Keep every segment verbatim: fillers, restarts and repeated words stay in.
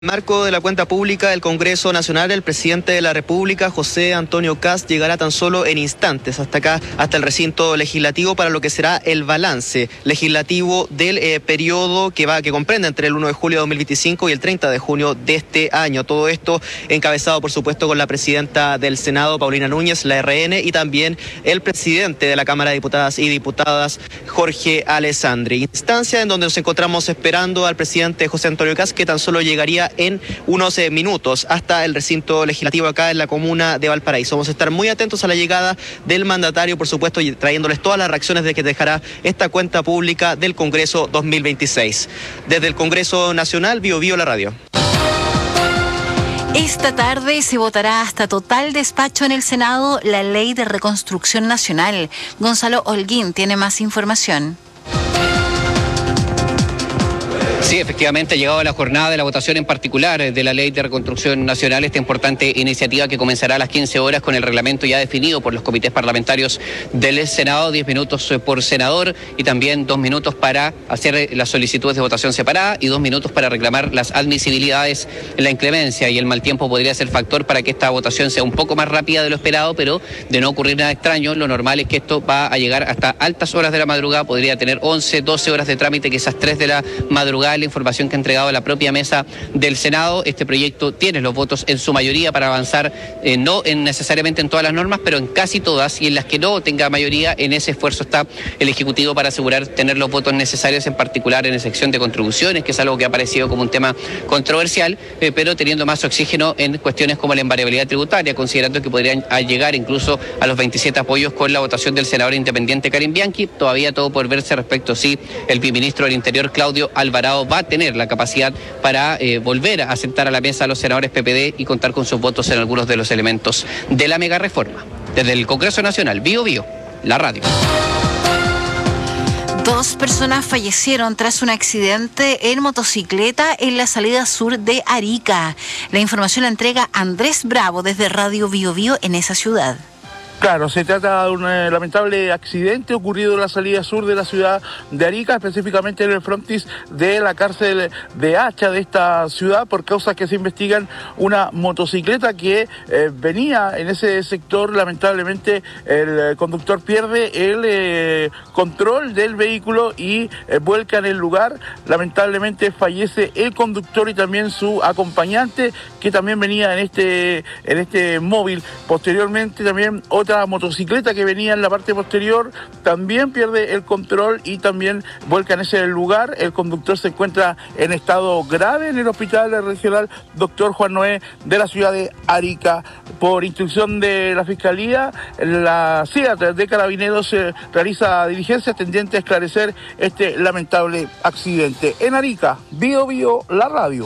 Marco de la cuenta pública del Congreso Nacional, el presidente de la República, José Antonio Kast, llegará tan solo en instantes hasta acá, hasta el recinto legislativo, para lo que será el balance legislativo del eh, periodo que va, que comprende entre el uno de julio de dos mil veinticinco y el treinta de junio de este año. Todo esto encabezado, por supuesto, con la presidenta del Senado, Paulina Núñez, la R N, y también el presidente de la Cámara de Diputadas y Diputadas, Jorge Alessandri. Instancia en donde nos encontramos esperando al presidente José Antonio Kast, que tan solo llegaría en unos eh, minutos hasta el recinto legislativo acá en la comuna de Valparaíso. Vamos a estar muy atentos a la llegada del mandatario, por supuesto, y trayéndoles todas las reacciones de que dejará esta cuenta pública del Congreso dos mil veintiséis. Desde el Congreso Nacional, Bio Bio, la radio. Esta tarde se votará hasta total despacho en el Senado la Ley de Reconstrucción Nacional. Gonzalo Holguín tiene más información. Sí, efectivamente ha llegado la jornada de la votación en particular de la Ley de Reconstrucción Nacional, esta importante iniciativa que comenzará a las quince horas con el reglamento ya definido por los comités parlamentarios del Senado, diez minutos por senador y también dos minutos para hacer las solicitudes de votación separada y dos minutos para reclamar las admisibilidades. La inclemencia y el mal tiempo podría ser factor para que esta votación sea un poco más rápida de lo esperado, pero de no ocurrir nada extraño, lo normal es que esto va a llegar hasta altas horas de la madrugada, podría tener once, doce horas de trámite, quizás tres de la madrugada. La información que ha entregado la propia mesa del Senado, este proyecto tiene los votos en su mayoría para avanzar, eh, no en necesariamente en todas las normas, pero en casi todas, y en las que no tenga mayoría, en ese esfuerzo está el Ejecutivo para asegurar tener los votos necesarios, en particular en la sección de contribuciones, que es algo que ha aparecido como un tema controversial, eh, pero teniendo más oxígeno en cuestiones como la invariabilidad tributaria, considerando que podrían llegar incluso a los veintisiete apoyos con la votación del senador independiente Karim Bianchi. Todavía todo por verse respecto si el viceministro del Interior, Claudio Alvarado, va a tener la capacidad para eh, volver a sentar a la mesa a los senadores P P D y contar con sus votos en algunos de los elementos de la mega reforma. Desde el Congreso Nacional, Bio Bio, la radio. Dos personas fallecieron tras un accidente en motocicleta en la salida sur de Arica. La información la entrega Andrés Bravo desde Radio Bio Bio en esa ciudad. Claro, se trata de un eh, lamentable accidente ocurrido en la salida sur de la ciudad de Arica, específicamente en el frontis de la cárcel de Hacha de esta ciudad, por causas que se investigan. Una motocicleta que eh, venía en ese sector. Lamentablemente el eh, conductor pierde el eh, control del vehículo y eh, vuelca en el lugar. Lamentablemente fallece el conductor y también su acompañante, que también venía en este, en este móvil. Posteriormente también otra La motocicleta que venía en la parte posterior también pierde el control y también vuelca en ese lugar. El conductor se encuentra en estado grave en el Hospital Regional Doctor Juan Noé de la ciudad de Arica. Por instrucción de la Fiscalía, la C I A T de Carabineros eh, realiza diligencias tendientes a esclarecer este lamentable accidente. En Arica, Bio Bio, la radio.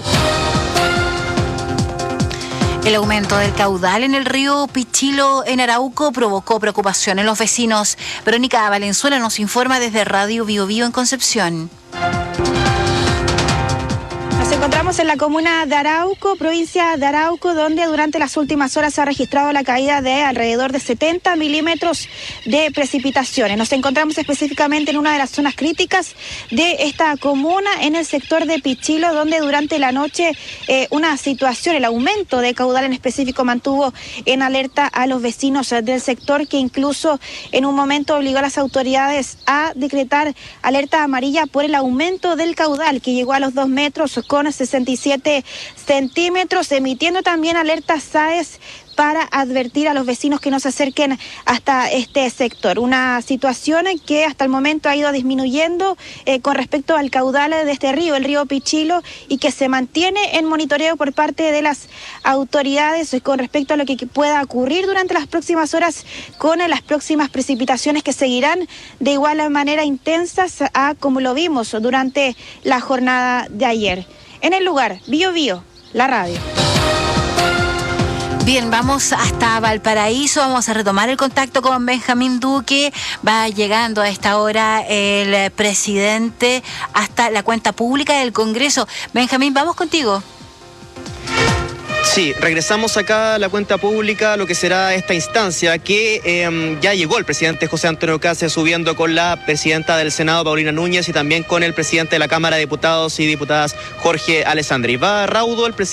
El aumento del caudal en el río Pichilo en Arauco provocó preocupación en los vecinos. Verónica Valenzuela nos informa desde Radio Bio Bio en Concepción. Nos encontramos en la comuna de Arauco, provincia de Arauco, donde durante las últimas horas se ha registrado la caída de alrededor de setenta milímetros de precipitaciones. Nos encontramos específicamente en una de las zonas críticas de esta comuna, en el sector de Pichilo, donde durante la noche eh, una situación, el aumento de caudal en específico, mantuvo en alerta a los vecinos del sector, que incluso en un momento obligó a las autoridades a decretar alerta amarilla por el aumento del caudal, que llegó a los dos metros con sesenta y siete centímetros, emitiendo también alertas S A E S para advertir a los vecinos que no se acerquen hasta este sector. Una situación que hasta el momento ha ido disminuyendo eh, con respecto al caudal de este río, el río Pichilo, y que se mantiene en monitoreo por parte de las autoridades con respecto a lo que pueda ocurrir durante las próximas horas con las próximas precipitaciones, que seguirán de igual manera intensas a como lo vimos durante la jornada de ayer. En el lugar, Bio Bio, la radio. Bien, vamos hasta Valparaíso, vamos a retomar el contacto con Benjamín Duque. Va llegando a esta hora el presidente hasta la cuenta pública del Congreso. Benjamín, vamos contigo. Sí, regresamos acá a la cuenta pública, lo que será esta instancia, que eh, ya llegó el presidente José Antonio Kast subiendo con la presidenta del Senado, Paulina Núñez, y también con el presidente de la Cámara de Diputados y Diputadas, Jorge Alessandri. Va raudo el presidente.